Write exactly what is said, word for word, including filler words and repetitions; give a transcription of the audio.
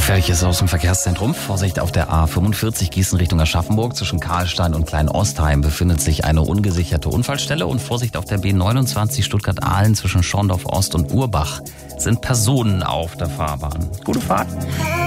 Gefährliches aus dem Verkehrszentrum. Vorsicht auf der A fünfundvierzig Gießen Richtung Aschaffenburg. Zwischen Karlstein und Kleinostheim befindet sich eine ungesicherte Unfallstelle. Und Vorsicht auf der B neunundzwanzig Stuttgart-Ahlen zwischen Schorndorf Ost und Urbach sind Personen auf der Fahrbahn. Gute Fahrt.